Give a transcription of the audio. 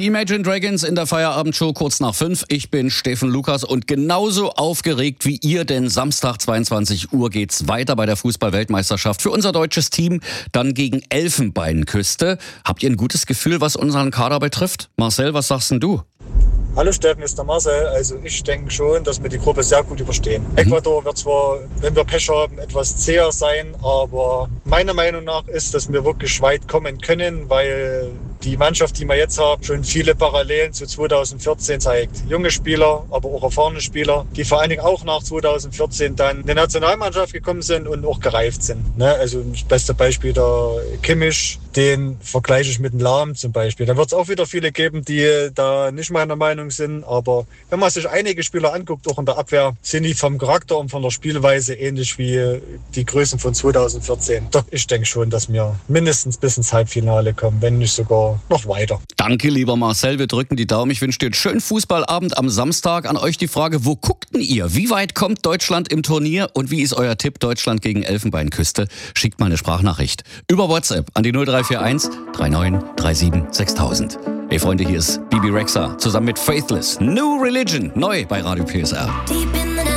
Die Imagine Dragons in der Feierabendshow kurz nach 5. Ich bin Steffen Lukas und genauso aufgeregt wie ihr, denn Samstag 22 Uhr geht's weiter bei der Fußball-Weltmeisterschaft für unser deutsches Team, dann gegen Elfenbeinküste. Habt ihr ein gutes Gefühl, was unseren Kader betrifft? Marcel, was sagst denn du? Hallo Steffen, ist der Marcel. Also ich denke schon, dass wir die Gruppe sehr gut überstehen. Ecuador wird zwar, wenn wir Pech haben, etwas zäher sein, aber meiner Meinung nach ist, dass wir wirklich weit kommen können, weil die Mannschaft, die wir jetzt haben, schon viele Parallelen zu 2014 zeigt. Junge Spieler, aber auch erfahrene Spieler, die vor allen Dingen auch nach 2014 dann in die Nationalmannschaft gekommen sind und auch gereift sind. Also das beste Beispiel der Kimmich, den vergleiche ich mit dem Lahm zum Beispiel. Da wird es auch wieder viele geben, die da nicht meiner Meinung sind, aber wenn man sich einige Spieler anguckt, auch in der Abwehr, sind die vom Charakter und von der Spielweise ähnlich wie die Größen von 2014. Doch ich denke schon, dass wir mindestens bis ins Halbfinale kommen, wenn nicht sogar noch weiter. Danke, lieber Marcel, wir drücken die Daumen. Ich wünsche dir einen schönen Fußballabend am Samstag. An euch die Frage, wo guckten ihr? Wie weit kommt Deutschland im Turnier und wie ist euer Tipp Deutschland gegen Elfenbeinküste? Schickt mal eine Sprachnachricht über WhatsApp an die 0341 3937 6000. Hey Freunde, hier ist Bibi Rexha zusammen mit Faithless. New Religion, neu bei Radio PSR.